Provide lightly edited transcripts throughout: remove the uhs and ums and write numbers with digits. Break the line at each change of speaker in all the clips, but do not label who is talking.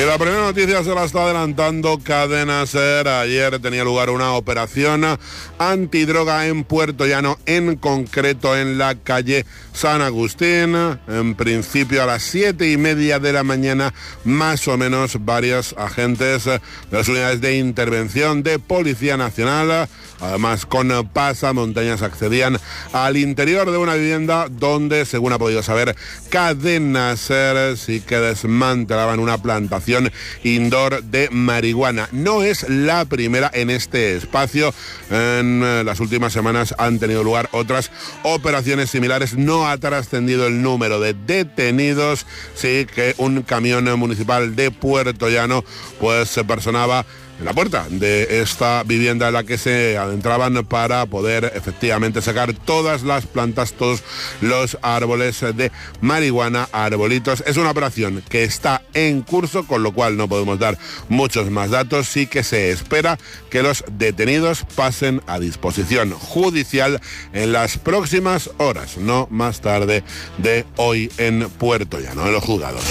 Y la primera noticia se la está adelantando Cadena SER. Ayer tenía lugar una operación antidroga en Puerto Llano, en concreto en la calle San Agustín. En principio a las 7:30 de la mañana, más o menos, varios agentes de las unidades de intervención de Policía Nacional, además con pasamontañas, accedían al interior de una vivienda donde, según ha podido saber Cadena SER, sí que desmantelaban una plantación indoor de marihuana. No es la primera en este espacio. En las últimas semanas han tenido lugar otras operaciones similares. No ha trascendido el número de detenidos. Sí que un camión municipal de Puerto Llano pues se personaba en la puerta de esta vivienda en la que se adentraban para poder efectivamente sacar todas las plantas, todos los árboles de marihuana, arbolitos. Es una operación que está en curso, con lo cual no podemos dar muchos más datos. Sí que se espera que los detenidos pasen a disposición judicial en las próximas horas, no más tarde de hoy en Puerto Llano, en los juzgados.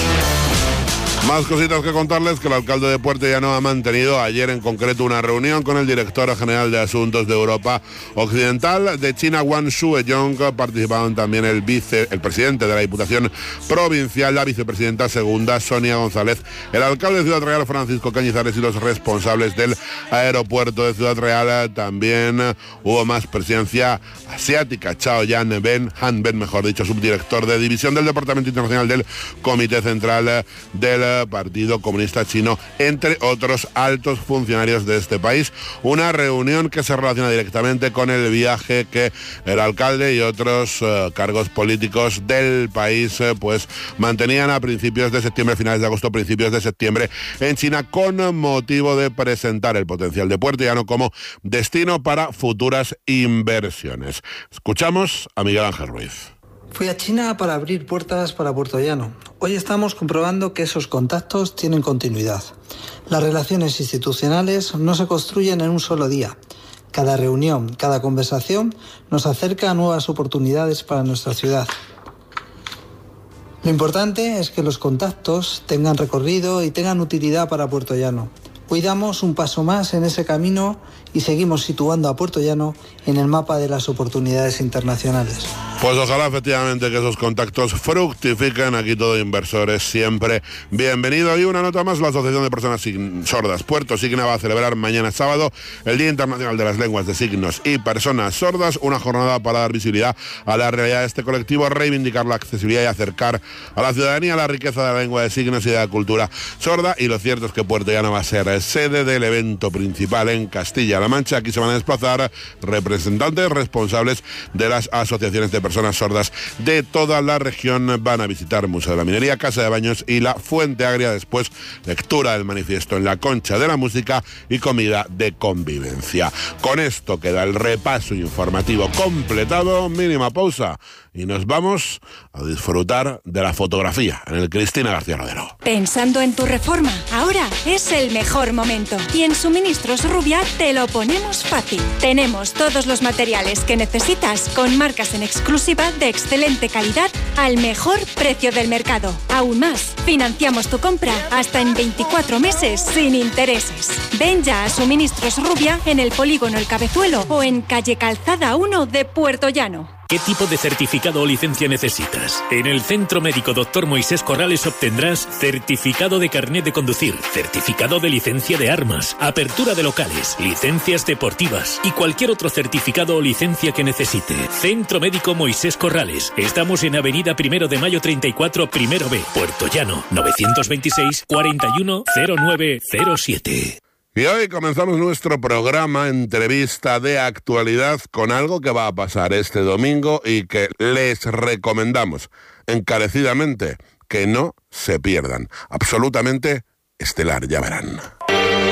Más cositas que contarles, que el alcalde de Puerto Llano ha mantenido ayer en concreto una reunión con el director general de Asuntos de Europa Occidental de China, Wang Shueyong. Participaron también el presidente de la Diputación Provincial, la vicepresidenta segunda, Sonia González, el alcalde de Ciudad Real, Francisco Cañizares, y los responsables del aeropuerto de Ciudad Real. También hubo más presencia asiática. Chao Han Ben, subdirector de división del Departamento Internacional del Comité Central del Partido Comunista Chino, entre otros altos funcionarios de este país. Una reunión que se relaciona directamente con el viaje que el alcalde y otros cargos políticos del país pues mantenían a principios de septiembre, finales de agosto, principios de septiembre en China, con motivo de presentar el potencial de Puerto Llano como destino para futuras inversiones. Escuchamos a Miguel Ángel Ruiz.
Fui a China para abrir puertas para Puerto Llano. Hoy estamos comprobando que esos contactos tienen continuidad. Las relaciones institucionales no se construyen en un solo día. Cada reunión, cada conversación nos acerca a nuevas oportunidades para nuestra ciudad. Lo importante es que los contactos tengan recorrido y tengan utilidad para Puerto Llano. Hoy damos un paso más en ese camino y seguimos situando a Puerto Llano en el mapa de las oportunidades internacionales.
Pues ojalá efectivamente que esos contactos fructifiquen. Aquí todo inversores siempre bienvenido. Y una nota más, la Asociación de Personas Sordas Puerto Signa va a celebrar mañana sábado el Día Internacional de las Lenguas de Signos y Personas Sordas, una jornada para dar visibilidad a la realidad de este colectivo, reivindicar la accesibilidad y acercar a la ciudadanía la riqueza de la lengua de signos y de la cultura sorda. Y lo cierto es que Puerto Llano va a ser sede del evento principal en Castilla-La Mancha. Aquí se van a desplazar representantes responsables de las asociaciones de personas sordas de toda la región. Van a visitar Museo de la Minería, Casa de Baños y la Fuente Agria. Después, lectura del manifiesto en la Concha de la Música y comida de convivencia. Con esto queda el repaso informativo completado. Mínima pausa y nos vamos a disfrutar de la fotografía en el Cristina García Rodero.
Pensando en tu reforma, ahora es el mejor momento. Y en Suministros Rubia te lo ponemos fácil. Tenemos todos los materiales que necesitas con marcas en exclusiva de excelente calidad al mejor precio del mercado. Aún más, financiamos tu compra hasta en 24 meses sin intereses. Ven ya a Suministros Rubia en el Polígono El Cabezuelo o en calle Calzada 1 de Puerto Llano.
¿Qué tipo de certificado o licencia necesitas? En el Centro Médico Dr. Moisés Corrales obtendrás certificado de carnet de conducir, certificado de licencia de armas, apertura de locales, licencias deportivas y cualquier otro certificado o licencia que necesite. Centro Médico Moisés Corrales. Estamos en Avenida 1 de Mayo 34, Primero B, Puerto Llano, 926 41 0907.
Y hoy comenzamos nuestro programa entrevista de actualidad con algo que va a pasar este domingo y que les recomendamos encarecidamente que no se pierdan. Absolutamente estelar, ya verán.